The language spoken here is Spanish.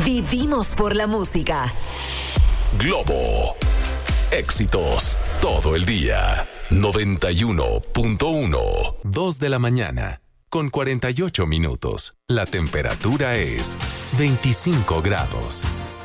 Vivimos por la música. Globo. Éxitos todo el día. 91.1. 2 de la mañana. Con 48 minutos. La temperatura es 25 grados.